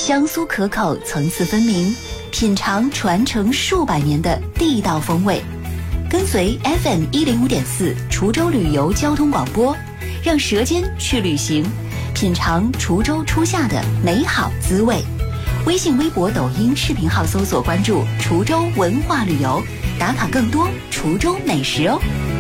香酥可口，层次分明，品尝传承数百年的地道风味。跟随 FM105.4滁州旅游交通广播，让舌尖去旅行，品尝滁州初夏的美好滋味。微信、微博、抖音视频号搜索关注滁州文化旅游，打卡更多滁州美食哦。